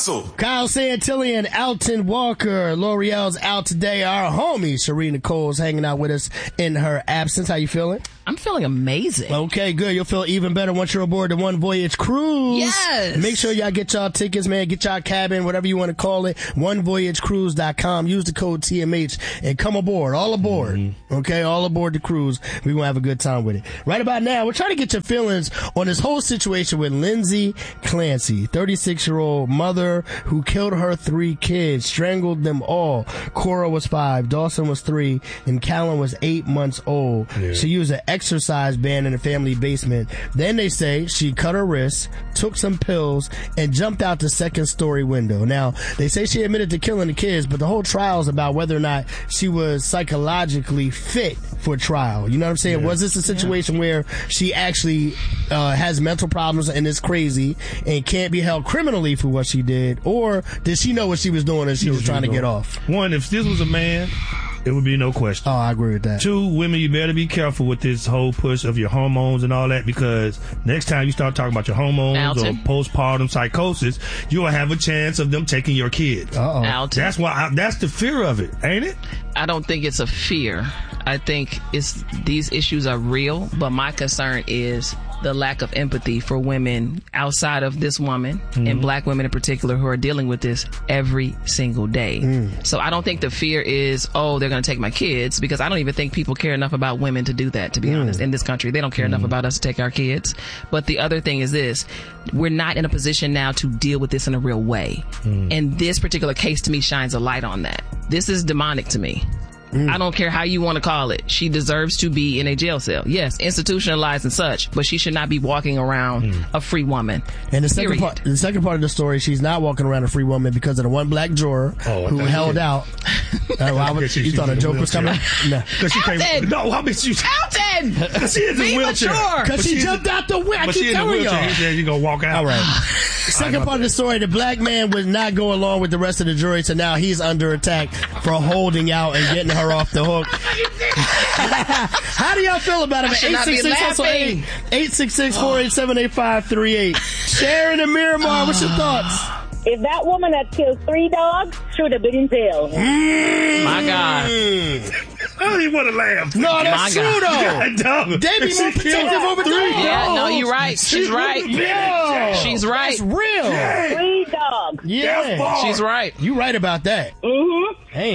Hustle. Kyle Santilli and Alton Walker. L'Oreal's out today. Our homie, Sheree Nicole's hanging out with us in her absence. How you feeling? I'm feeling amazing. Okay, good. You'll feel even better once you're aboard the One Voyage Cruise. Yes. Make sure y'all get y'all tickets, man. Get y'all cabin, whatever you want to call it. OneVoyageCruise.com. Use the code TMH and come aboard. All aboard. Mm-hmm. Okay, all aboard the cruise. We're going to have a good time with it. Right about now, we're trying to get your feelings on this whole situation with Lindsay Clancy, 36-year-old mother who killed her 3 kids, strangled them all. Cora was 5, Dawson was 3, and Callan was 8 months old. Yeah. She used an exercise band in the family basement. Then they say she cut her wrist, took some pills, and jumped out the second-story window. Now, they say she admitted to killing the kids, but the whole trial is about whether or not she was psychologically fit for trial. You know what I'm saying? Yeah. Was this a situation where she actually has mental problems and is crazy and can't be held criminally for what she did, or did she know what she was doing and she was trying to get off? One, if this was a man, it would be no question. Oh, I agree with that. 2, women, you better be careful with this whole push of your hormones and all that, because next time you start talking about your hormones or postpartum psychosis, you will have a chance of them taking your kids. That's why that's the fear of it, ain't it? I don't think it's a fear. I think these issues are real, but my concern is the lack of empathy for women outside of this woman, and black women in particular, who are dealing with this every single day. So I don't think the fear is, oh, they're going to take my kids, because I don't even think people care enough about women to do that, to be honest, in this country. They don't care enough about us to take our kids. But the other thing is this: we're not in a position now to deal with this in a real way. And this particular case to me shines a light on that. This is demonic to me. I don't care how you want to call it. She deserves to be in a jail cell. Yes, institutionalized and such, but she should not be walking around a free woman. And the second part of the story, she's not walking around a free woman because of the one black juror who held out. You thought a joke was coming? No. Alton! No, I mean, Alton! Because she is in a wheelchair. Because she jumped out the window. I keep telling y'all. He said you're going to walk out. All right. Second part of the story, the black man would not go along with the rest of the jury, so now he's under attack for holding out and getting her off the hook. How do y'all feel about it? 866-487-8538. Sharon and Miramar, what's your thoughts? If that woman had killed 3 dogs, she would have been in jail. My God. I don't even want to laugh. No, that's true, though. They be more protective over 3 dogs. Yeah, no, you're right. She's right. Yeah. She's right. That's real. 3 dogs. Yeah. She's right. You right about that. Mm-hmm. Hey.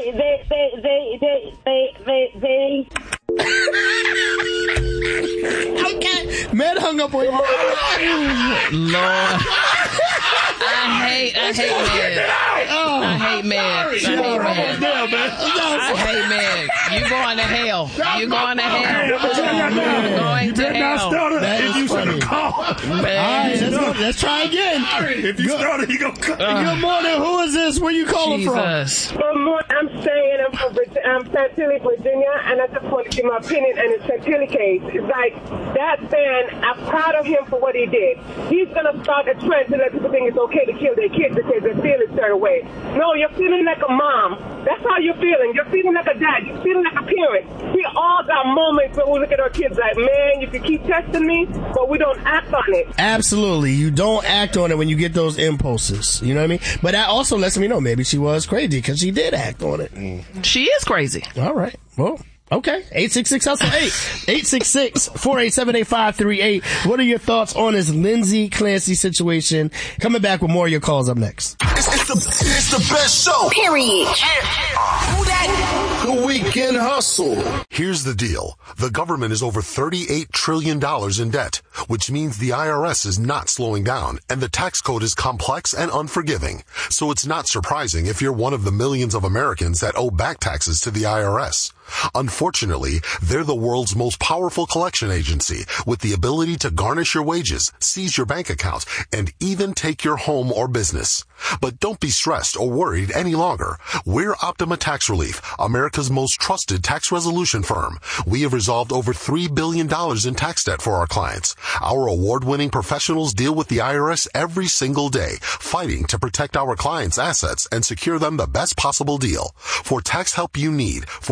They Okay. Man hung up on you. Lord. I hate men. I hate men. You going to hell. You going to hell. You better not start it if you should have called. All right, let's try again. If you started, he gonna cut. Good morning. Who is this? Where you calling from? Good morning. I'm Shane. I'm Chantilly, Virginia, and I just want to give my opinion on the Chantilly case. It's like, that man, I'm proud of him for what he did. He's going to start a trend to let people think it's okay to kill their kids because they feel a certain way. No, you're feeling like a mom. That's how you're feeling. You're feeling like a dad. You're feeling like a parent. We all got moments where we look at our kids like, man, you can keep testing me, but we don't act on it. Absolutely. You don't act on it when you get those impulses. You know what I mean? But that also lets me know maybe she was crazy because she did act on it. She is crazy. All right. Well, okay. 866-HUSTLE 866-487-8538. What are your thoughts on this Lindsay Clancy situation? Coming back with more of your calls up next. It's the best show. Period. Who that? The Weekend Hustle. Here's the deal. The government is over $38 trillion in debt, which means the IRS is not slowing down, and the tax code is complex and unforgiving. So it's not surprising if you're one of the millions of Americans that owe back taxes to the IRS. Unfortunately, they're the world's most powerful collection agency with the ability to garnish your wages, seize your bank account, and even take your home or business. But don't be stressed or worried any longer. We're Optima Tax Relief, America's most trusted tax resolution firm. We have resolved over $3 billion in tax debt for our clients. Our award-winning professionals deal with the IRS every single day, fighting to protect our clients' assets and secure them the best possible deal. For tax help you need, for tax help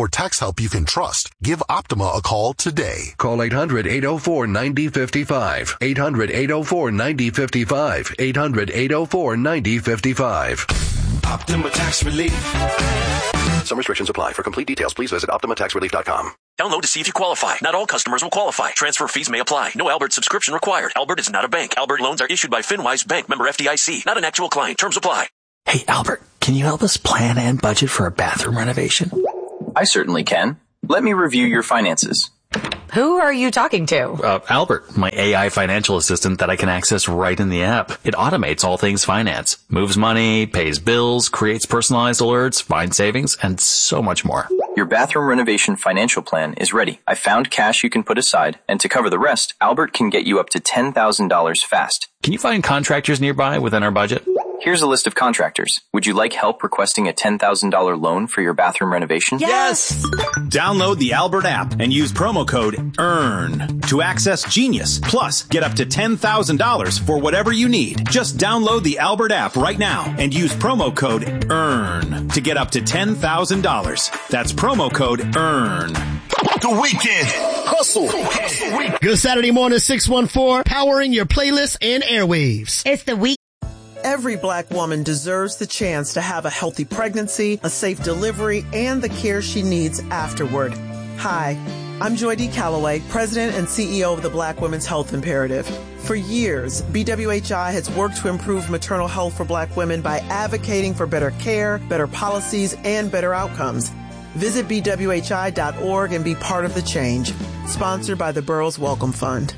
help you can trust. Give Optima a call today. Call 800-804-9055. 800-804-9055. 800-804-9055. Optima Tax Relief. Some restrictions apply. For complete details, please visit OptimaTaxRelief.com. Download to see if you qualify. Not all customers will qualify. Transfer fees may apply. No Albert subscription required. Albert is not a bank. Albert loans are issued by FinWise Bank, member FDIC. Not an actual client. Terms apply. Hey, Albert, can you help us plan and budget for a bathroom renovation? I certainly can. Let me review your finances. Who are you talking to? Albert, my AI financial assistant that I can access right in the app. It automates all things finance, moves money, pays bills, creates personalized alerts, finds savings, and so much more. Your bathroom renovation financial plan is ready. I found cash you can put aside, and to cover the rest, Albert can get you up to $10,000 fast. Can you find contractors nearby within our budget? Here's a list of contractors. Would you like help requesting a $10,000 loan for your bathroom renovation? Yes! Download the Albert app and use promo code EARN to access Genius. Plus, get up to $10,000 for whatever you need. Just download the Albert app right now and use promo code EARN to get up to $10,000. That's promo code EARN. The Weekend Hustle. Good Saturday morning, 614, powering your playlist and airwaves. It's the week. Every Black woman deserves the chance to have a healthy pregnancy, a safe delivery, and the care she needs afterward. Hi, I'm Joy D. Calloway, President and CEO of the Black Women's Health Imperative. For years, BWHI has worked to improve maternal health for Black women by advocating for better care, better policies, and better outcomes. Visit BWHI.org and be part of the change. Sponsored by the Burroughs Welcome Fund.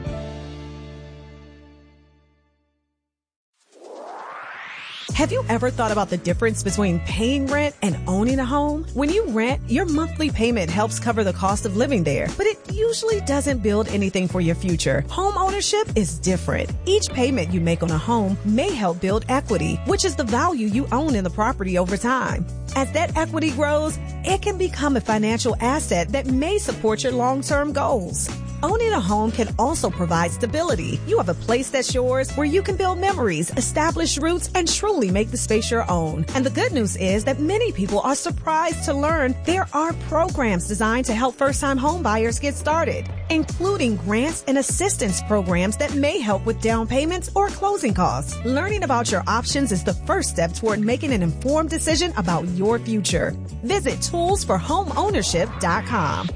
Have you ever thought about the difference between paying rent and owning a home? When you rent, your monthly payment helps cover the cost of living there, but it usually doesn't build anything for your future. Home ownership is different. Each payment you make on a home may help build equity, which is the value you own in the property over time. As that equity grows, it can become a financial asset that may support your long-term goals. Owning a home can also provide stability. You have a place that's yours where you can build memories, establish roots, and truly make the space your own. And the good news is that many people are surprised to learn there are programs designed to help first-time home buyers get started, including grants and assistance programs that may help with down payments or closing costs. Learning about your options is the first step toward making an informed decision about your future. Visit toolsforhomeownership.com.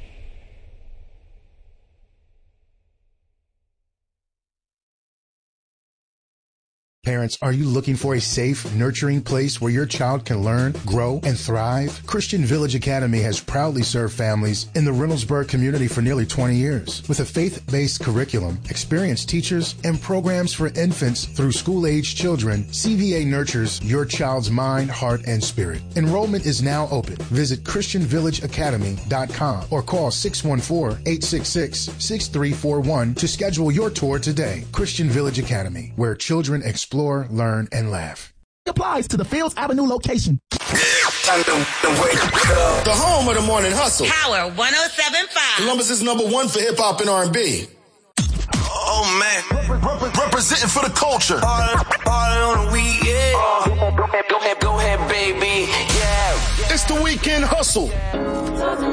Parents, are you looking for a safe, nurturing place where your child can learn, grow, and thrive? Christian Village Academy has proudly served families in the Reynoldsburg community for nearly 20 years. With a faith-based curriculum, experienced teachers, and programs for infants through school-age children, CVA nurtures your child's mind, heart, and spirit. Enrollment is now open. Visit ChristianVillageAcademy.com or call 614-866-6341 to schedule your tour today. Christian Village Academy, where children explore, learn, and laugh. Applies to the Fields Avenue location. The home of the morning hustle. Power 107.5. Columbus is #1 for hip hop and R&B. Oh man, representing for the culture. All on the weekend. Go ahead, baby. Yeah, it's the Weekend Hustle.